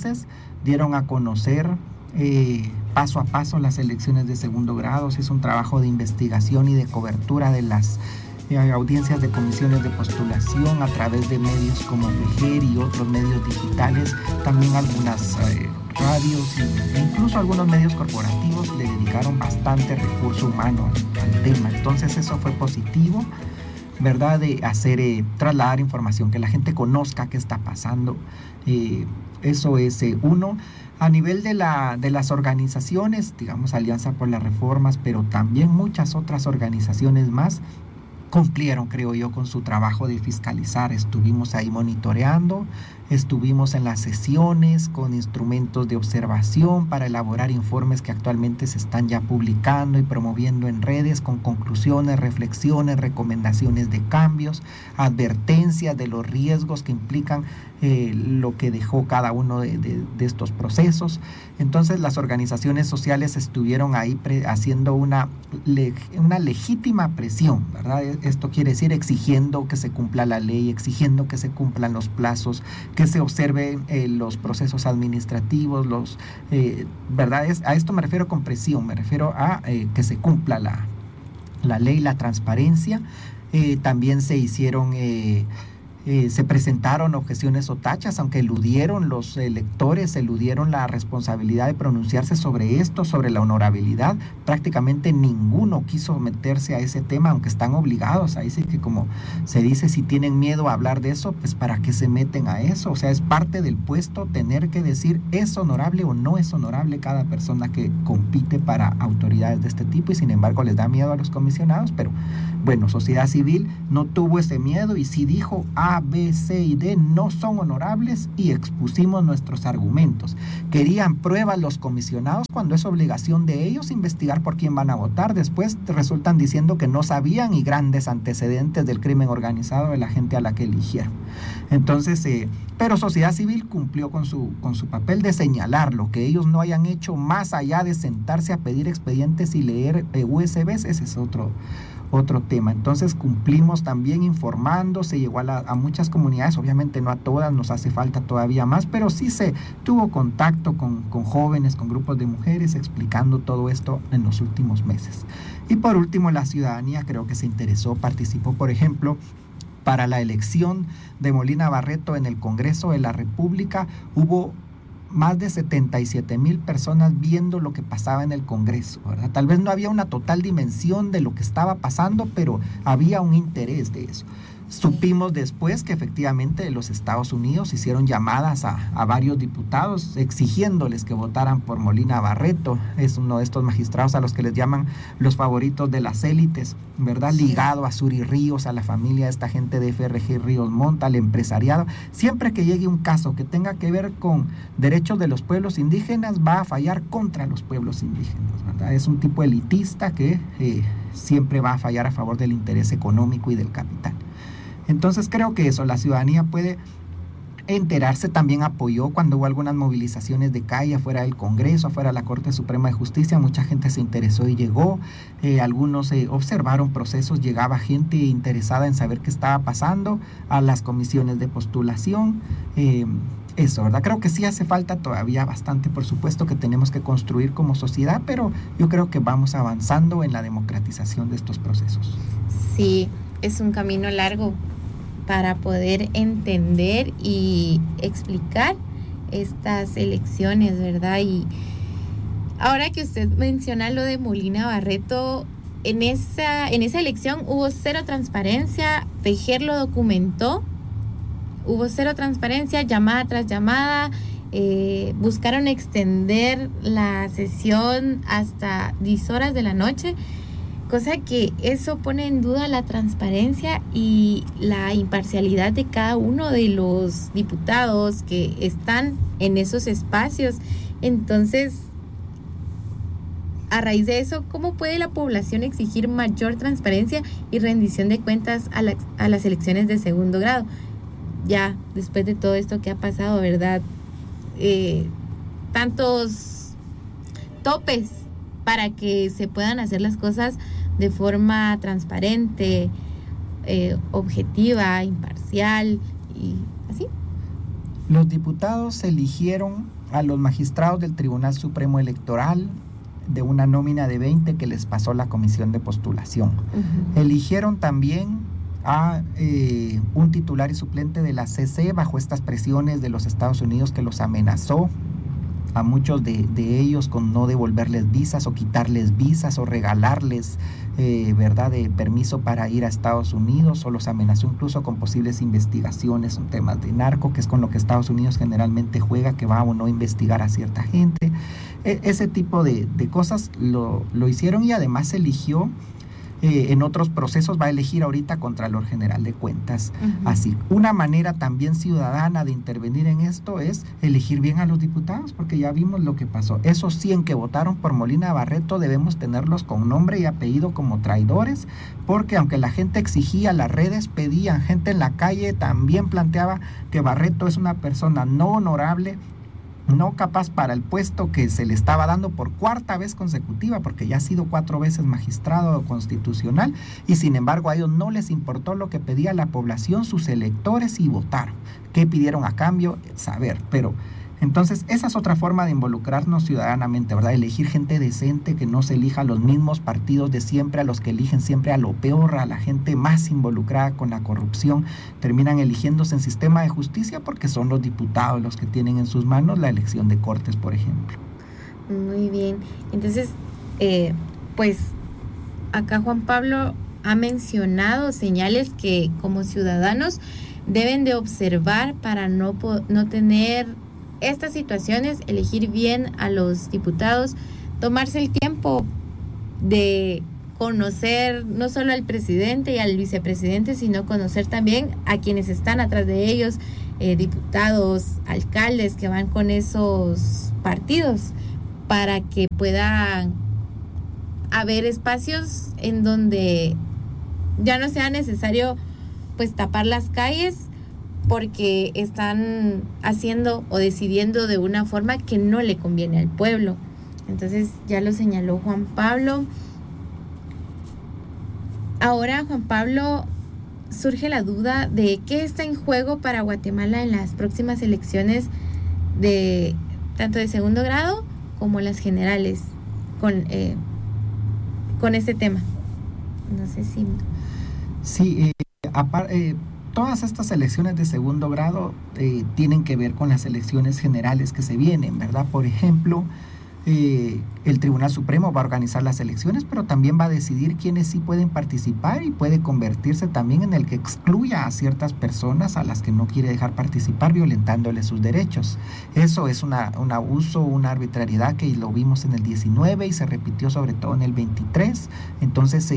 entonces dieron a conocer paso a paso las elecciones de segundo grado. Es un trabajo de investigación y de cobertura de las audiencias de comisiones de postulación a través de medios como Vejer y otros medios digitales, también algunas radios e incluso algunos medios corporativos le dedicaron bastante recurso humano al tema. Entonces eso fue positivo, ¿verdad? De hacer, trasladar información, que la gente conozca qué está pasando. Eso es uno. A nivel de las organizaciones, digamos Alianza por las Reformas, pero también muchas otras organizaciones más, cumplieron, creo yo, con su trabajo de fiscalizar. Estuvimos ahí monitoreando, estuvimos en las sesiones con instrumentos de observación para elaborar informes que actualmente se están ya publicando y promoviendo en redes, con conclusiones, reflexiones, recomendaciones de cambios, advertencias de los riesgos que implican lo que dejó cada uno de estos procesos. Entonces las organizaciones sociales estuvieron ahí haciendo una legítima presión, ¿verdad? Esto quiere decir exigiendo que se cumpla la ley, exigiendo que se cumplan los plazos, que se observen los procesos administrativos, ¿verdad? A esto me refiero con presión, me refiero a que se cumpla la ley, la transparencia. También se hicieron... se presentaron objeciones o tachas, aunque eludieron los electores, eludieron la responsabilidad de pronunciarse sobre esto, sobre la honorabilidad. Prácticamente ninguno quiso meterse a ese tema, aunque están obligados. Ahí sí que, como se dice, si tienen miedo a hablar de eso, pues ¿para qué se meten a eso? O sea, es parte del puesto tener que decir es honorable o no es honorable cada persona que compite para autoridades de este tipo, y sin embargo les da miedo a los comisionados. Pero bueno, sociedad civil no tuvo ese miedo y sí dijo A, B, C y D no son honorables, y expusimos nuestros argumentos. Querían pruebas los comisionados cuando es obligación de ellos investigar por quién van a votar. Después resultan diciendo que no sabían y grandes antecedentes del crimen organizado de la gente a la que eligieron. Entonces, pero sociedad civil cumplió con su papel de señalar lo que ellos no hayan hecho más allá de sentarse a pedir expedientes y leer USBs. Ese es otro tema. Entonces cumplimos también informando, se llegó a muchas comunidades, obviamente no a todas, nos hace falta todavía más, pero sí se tuvo contacto con jóvenes, con grupos de mujeres, explicando todo esto en los últimos meses. Y por último, la ciudadanía creo que se interesó, participó, por ejemplo, para la elección de Molina Barreto en el Congreso de la República. Hubo más de 77,000 personas viendo lo que pasaba en el Congreso, ¿verdad? Tal vez no había una total dimensión de lo que estaba pasando, pero había un interés de eso. Supimos después que efectivamente los Estados Unidos hicieron llamadas a varios diputados exigiéndoles que votaran por Molina Barreto. Es uno de estos magistrados a los que les llaman los favoritos de las élites, ¿verdad? Sí. Ligado a Suri Ríos, a la familia de esta gente de FRG Ríos Montt, al empresariado. Siempre que llegue un caso que tenga que ver con derechos de los pueblos indígenas, va a fallar contra los pueblos indígenas, ¿verdad? Es un tipo elitista que siempre va a fallar a favor del interés económico y del capital. Entonces creo que eso, la ciudadanía puede enterarse. También apoyó cuando hubo algunas movilizaciones de calle afuera del Congreso, afuera de la Corte Suprema de Justicia. Mucha gente se interesó y llegó. Algunos observaron procesos, llegaba gente interesada en saber qué estaba pasando a las comisiones de postulación. Eso, ¿verdad? Creo que sí hace falta todavía bastante, por supuesto, que tenemos que construir como sociedad, pero yo creo que vamos avanzando en la democratización de estos procesos. Sí, es un camino largo para poder entender y explicar estas elecciones, ¿verdad? Y ahora que usted menciona lo de Molina Barreto, en esa elección hubo cero transparencia. Vejer lo documentó, hubo cero transparencia, llamada tras llamada. Buscaron extender la sesión hasta 10 horas de la noche, cosa que eso pone en duda la transparencia y la imparcialidad de cada uno de los diputados que están en esos espacios. Entonces, a raíz de eso, ¿cómo puede la población exigir mayor transparencia y rendición de cuentas a las elecciones de segundo grado? Ya, después de todo esto que ha pasado, ¿verdad? Tantos topes para que se puedan hacer las cosas de forma transparente, objetiva, imparcial y así. Los diputados eligieron a los magistrados del Tribunal Supremo Electoral de una nómina de 20 que les pasó la comisión de postulación. Eligieron también a un titular y suplente de la CC bajo estas presiones de los Estados Unidos que los amenazó a muchos de ellos con no devolverles visas o quitarles visas o regalarles ¿verdad? De permiso para ir a Estados Unidos, o los amenazó incluso con posibles investigaciones en temas de narco, que es con lo que Estados Unidos generalmente juega, que va o no a investigar a cierta gente. Ese tipo de cosas lo hicieron, y además eligió en otros procesos, va a elegir ahorita Contralor General de Cuentas. Así, una manera también ciudadana de intervenir en esto es elegir bien a los diputados, porque ya vimos lo que pasó. Esos 100 que votaron por Molina Barreto debemos tenerlos con nombre y apellido como traidores, porque aunque la gente exigía, las redes pedían, gente en la calle también planteaba que Barreto es una persona no honorable, no capaz para el puesto que se le estaba dando por cuarta vez consecutiva, porque ya ha sido 4 veces magistrado constitucional, y sin embargo a ellos no les importó lo que pedía la población, sus electores, y votaron. ¿Qué pidieron a cambio? Saber. Pero entonces esa es otra forma de involucrarnos ciudadanamente, ¿verdad? Elegir gente decente, que no se elija a los mismos partidos de siempre, a los que eligen siempre a lo peor, a la gente más involucrada con la corrupción. Terminan eligiéndose en sistema de justicia porque son los diputados los que tienen en sus manos la elección de cortes, por ejemplo. Muy bien. Entonces, pues acá Juan Pablo ha mencionado señales que como ciudadanos deben de observar para no tener estas situaciones, elegir bien a los diputados, tomarse el tiempo de conocer no solo al presidente y al vicepresidente, sino conocer también a quienes están atrás de ellos, diputados, alcaldes que van con esos partidos, para que puedan haber espacios en donde ya no sea necesario pues tapar las calles, porque están haciendo o decidiendo de una forma que no le conviene al pueblo. Entonces ya lo señaló Juan Pablo. Ahora, Juan Pablo, surge la duda de qué está en juego para Guatemala en las próximas elecciones, de tanto de segundo grado como las generales, con este tema. No sé si... Sí, todas estas elecciones de segundo grado tienen que ver con las elecciones generales que se vienen, ¿verdad? Por ejemplo, el Tribunal Supremo va a organizar las elecciones, pero también va a decidir quiénes sí pueden participar, y puede convertirse también en el que excluya a ciertas personas a las que no quiere dejar participar, violentándoles sus derechos. Eso es un abuso, una arbitrariedad que lo vimos en el 19 y se repitió sobre todo en el 23. Entonces,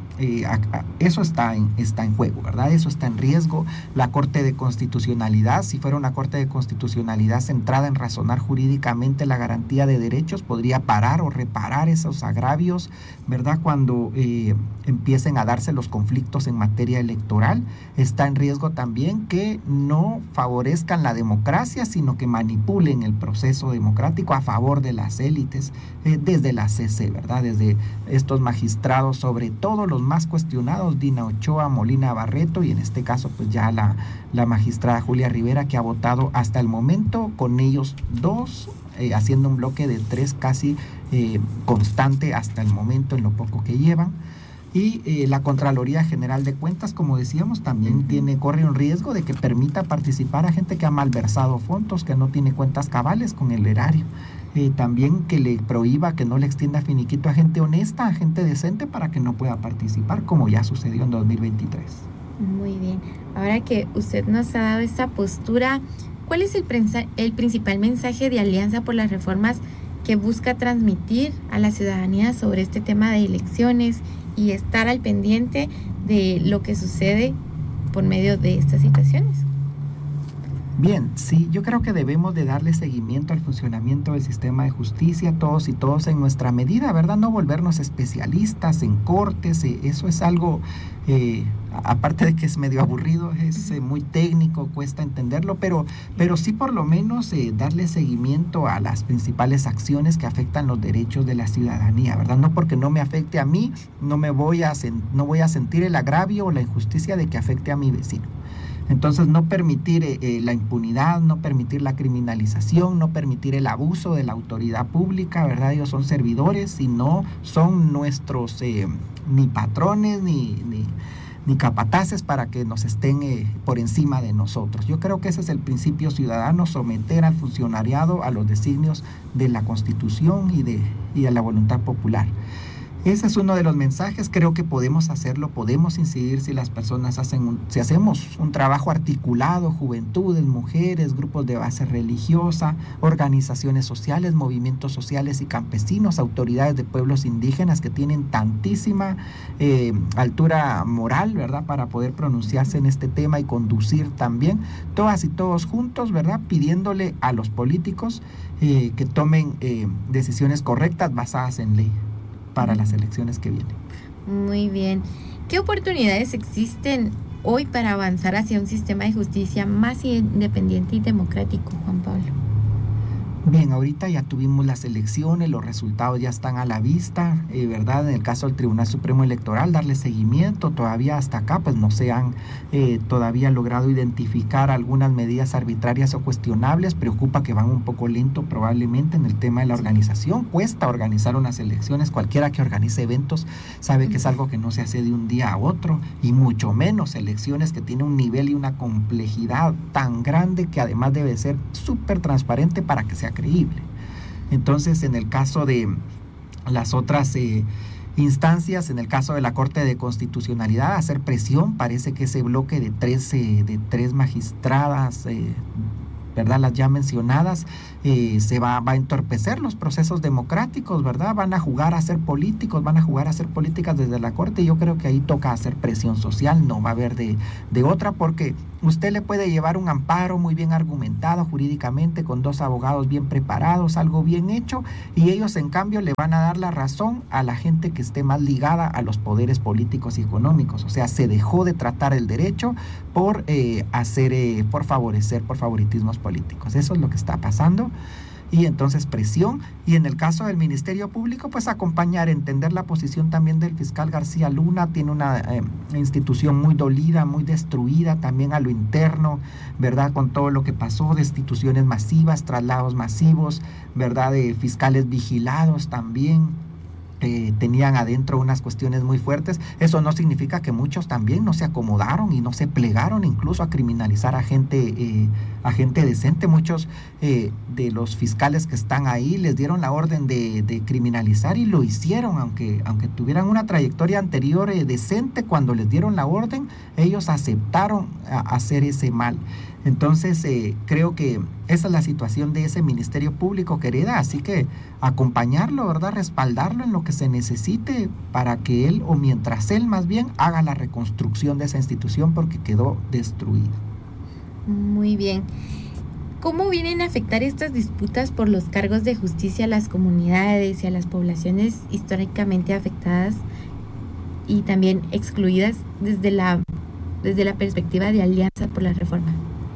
eso está en juego, ¿verdad? Eso está en riesgo. La Corte de Constitucionalidad, si fuera una Corte de Constitucionalidad centrada en razonar jurídicamente la garantía de derechos, podría parar o reparar esos agravios, ¿verdad? Cuando empiecen a darse los conflictos en materia electoral. Está en riesgo también que no favorezcan la democracia, sino que manipulen el proceso democrático a favor de las élites, desde la CC, ¿verdad? Desde estos magistrados, sobre todo los más cuestionados, Dina Ochoa, Molina Barreto, y en este caso pues ya la magistrada Julia Rivera, que ha votado hasta el momento con ellos 2, haciendo un bloque de 3 casi constante hasta el momento en lo poco que llevan. Y la Contraloría General de Cuentas, como decíamos, también corre un riesgo de que permita participar a gente que ha malversado fondos, que no tiene cuentas cabales con el erario. También que le prohíba, que no le extienda finiquito a gente honesta, a gente decente, para que no pueda participar, como ya sucedió en 2023. Muy bien. Ahora que usted nos ha dado esta postura, ¿cuál es el principal mensaje de Alianza por las Reformas que busca transmitir a la ciudadanía sobre este tema de elecciones y estar al pendiente de lo que sucede por medio de estas situaciones? Bien, sí, yo creo que debemos de darle seguimiento al funcionamiento del sistema de justicia, todos y todos en nuestra medida, ¿verdad? No volvernos especialistas en cortes, eso es algo, aparte de que es medio aburrido, es muy técnico, cuesta entenderlo, pero sí por lo menos darle seguimiento a las principales acciones que afectan los derechos de la ciudadanía, ¿verdad? No porque no me afecte a mí, no voy a sentir el agravio o la injusticia de que afecte a mi vecino. Entonces, no permitir la impunidad, no permitir la criminalización, no permitir el abuso de la autoridad pública, ¿verdad? Ellos son servidores y no son nuestros ni patrones ni capataces para que nos estén por encima de nosotros. Yo creo que ese es el principio ciudadano, someter al funcionariado a los designios de la Constitución y a la voluntad popular. Ese es uno de los mensajes. Creo que podemos hacerlo, podemos incidir si las personas si hacemos un trabajo articulado, juventudes, mujeres, grupos de base religiosa, organizaciones sociales, movimientos sociales y campesinos, autoridades de pueblos indígenas que tienen tantísima altura moral, ¿verdad?, para poder pronunciarse en este tema y conducir también, todas y todos juntos, ¿verdad?, pidiéndole a los políticos que tomen decisiones correctas basadas en ley para las elecciones que vienen. Muy bien. ¿Qué oportunidades existen hoy para avanzar hacia un sistema de justicia más independiente y democrático, Juan Pablo? Bien, ahorita ya tuvimos las elecciones, los resultados ya están a la vista, ¿verdad? En el caso del Tribunal Supremo Electoral, darle seguimiento, todavía hasta acá pues no se han todavía logrado identificar algunas medidas arbitrarias o cuestionables. Preocupa que van un poco lento probablemente en el tema de la organización. Cuesta organizar unas elecciones, cualquiera que organice eventos sabe que es algo que no se hace de un día a otro, y mucho menos elecciones que tienen un nivel y una complejidad tan grande que además debe ser súper transparente para que sea creíble. Entonces, en el caso de las otras instancias, en el caso de la Corte de Constitucionalidad, hacer presión. Parece que ese bloque de tres magistradas, ¿verdad?, las ya mencionadas, se va a entorpecer los procesos democráticos, ¿verdad? Van a jugar a ser políticos, van a jugar a hacer políticas desde la Corte, y yo creo que ahí toca hacer presión social, no va a haber de otra, porque usted le puede llevar un amparo muy bien argumentado jurídicamente, con 2 abogados bien preparados, algo bien hecho, y ellos en cambio le van a dar la razón a la gente que esté más ligada a los poderes políticos y económicos. O sea, se dejó de tratar el derecho por favorecer, por favoritismos políticos. Eso es lo que está pasando. Y entonces presión, y en el caso del Ministerio Público, pues acompañar, entender la posición también del fiscal García Luna. Tiene una institución muy dolida, muy destruida también a lo interno, ¿verdad?, con todo lo que pasó, destituciones masivas, traslados masivos, ¿verdad?, de fiscales vigilados también. Tenían adentro unas cuestiones muy fuertes. Eso no significa que muchos también no se acomodaron y no se plegaron incluso a criminalizar a gente decente. Muchos de los fiscales que están ahí les dieron la orden de criminalizar y lo hicieron, aunque tuvieran una trayectoria anterior decente. Cuando les dieron la orden, ellos aceptaron hacer ese mal. Entonces, creo que esa es la situación de ese Ministerio Público que hereda, así que acompañarlo, ¿verdad?, respaldarlo en lo que se necesite para que él, o mientras él más bien, haga la reconstrucción de esa institución porque quedó destruida. Muy bien. ¿Cómo vienen a afectar estas disputas por los cargos de justicia a las comunidades y a las poblaciones históricamente afectadas y también excluidas desde la perspectiva de Alianza por la Reforma?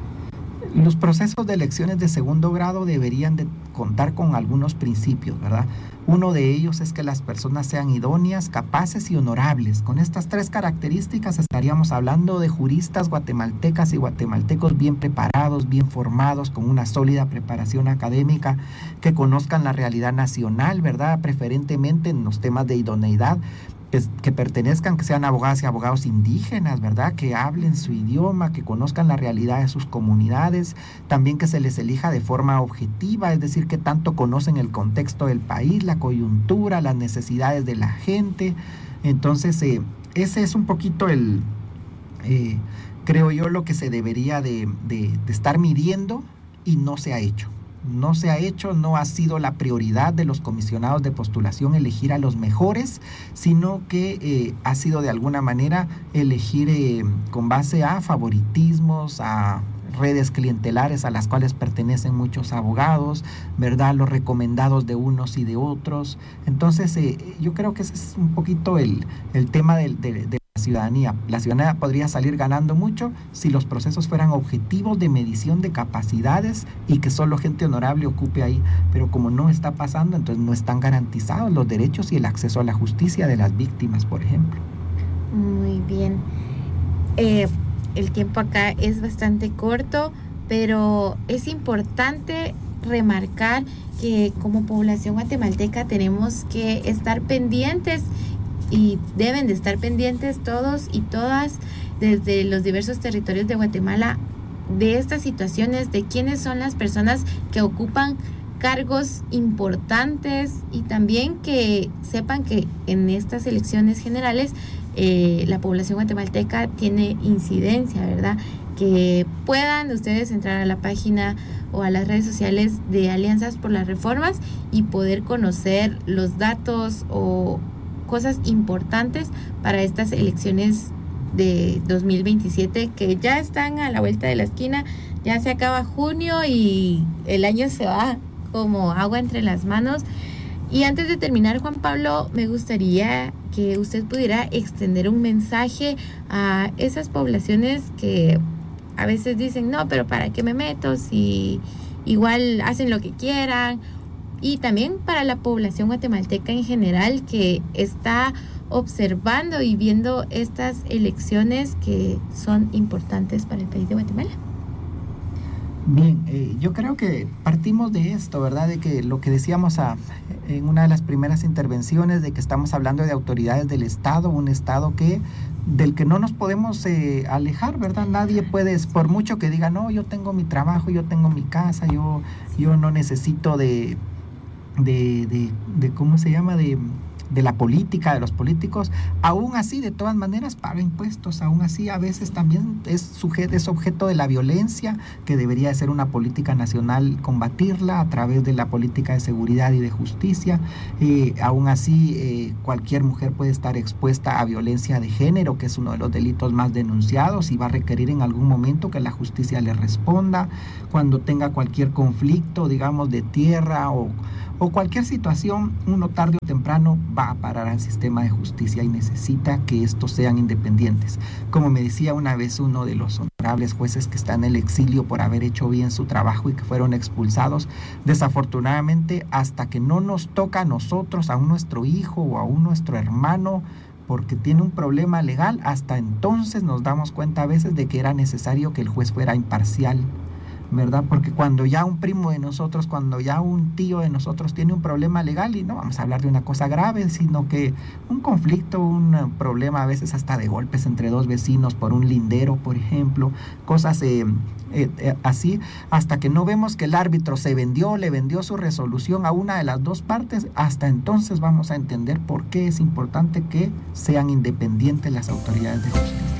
Los procesos de elecciones de segundo grado deberían de contar con algunos principios, ¿verdad? Uno de ellos es que las personas sean idóneas, capaces y honorables. Con estas 3 características estaríamos hablando de juristas guatemaltecas y guatemaltecos bien preparados, bien formados, con una sólida preparación académica, que conozcan la realidad nacional, ¿verdad?, preferentemente en los temas de idoneidad, que pertenezcan, que sean abogadas y abogados indígenas, ¿verdad?, que hablen su idioma, que conozcan la realidad de sus comunidades, también que se les elija de forma objetiva, es decir, que tanto conocen el contexto del país, la coyuntura, las necesidades de la gente. Entonces, ese es un poquito creo yo, lo que se debería de estar midiendo, y no se ha hecho. No se ha hecho, no ha sido la prioridad de los comisionados de postulación elegir a los mejores, sino que ha sido de alguna manera elegir con base a favoritismos, a redes clientelares a las cuales pertenecen muchos abogados, ¿verdad?, los recomendados de unos y de otros. Entonces, yo creo que ese es un poquito el tema de la ciudadanía. La ciudadanía podría salir ganando mucho si los procesos fueran objetivos de medición de capacidades y que solo gente honorable ocupe ahí, pero como no está pasando, entonces no están garantizados los derechos y el acceso a la justicia de las víctimas, por ejemplo. Muy bien. el tiempo acá es bastante corto, pero es importante remarcar que como población guatemalteca tenemos que estar pendientes y deben de estar pendientes todos y todas desde los diversos territorios de Guatemala de estas situaciones, de quiénes son las personas que ocupan cargos importantes y también que sepan que en estas elecciones generales la población guatemalteca tiene incidencia, ¿verdad? Que puedan ustedes entrar a la página o a las redes sociales de Alianzas por las Reformas y poder conocer los datos o cosas importantes para estas elecciones de 2027 que ya están a la vuelta de la esquina. Ya se acaba junio y el año se va como agua entre las manos. Y antes de terminar, Juan Pablo, me gustaría que usted pudiera extender un mensaje a esas poblaciones que a veces dicen, no, pero ¿para qué me meto si igual hacen lo que quieran? Y también para la población guatemalteca en general que está observando y viendo estas elecciones que son importantes para el país de Guatemala. Bien, yo creo que partimos de esto, ¿verdad? De que lo que decíamos en una de las primeras intervenciones, de que estamos hablando de autoridades del Estado, un Estado del que no nos podemos alejar, ¿verdad? Nadie puede, por mucho que diga, no, yo tengo mi trabajo, yo tengo mi casa, yo no necesito de ¿cómo se llama? De la política, de los políticos. Aún así, de todas maneras, paga impuestos. Aún así, a veces también es objeto de la violencia, que debería de ser una política nacional combatirla a través de la política de seguridad y de justicia. Aún así, cualquier mujer puede estar expuesta a violencia de género, que es uno de los delitos más denunciados y va a requerir en algún momento que la justicia le responda. Cuando tenga cualquier conflicto, digamos, de tierra o cualquier situación, uno tarde o temprano va a parar al sistema de justicia y necesita que estos sean independientes. Como me decía una vez uno de los honorables jueces que está en el exilio por haber hecho bien su trabajo y que fueron expulsados, desafortunadamente, hasta que no nos toca a nosotros, a nuestro hijo o a nuestro hermano, porque tiene un problema legal, hasta entonces nos damos cuenta a veces de que era necesario que el juez fuera imparcial, ¿verdad? Porque cuando ya un primo de nosotros, cuando ya un tío de nosotros tiene un problema legal, y no vamos a hablar de una cosa grave, sino que un conflicto, un problema a veces hasta de golpes entre dos vecinos por un lindero, por ejemplo, cosas así, hasta que no vemos que el árbitro le vendió su resolución a una de las dos partes, hasta entonces vamos a entender por qué es importante que sean independientes las autoridades de justicia.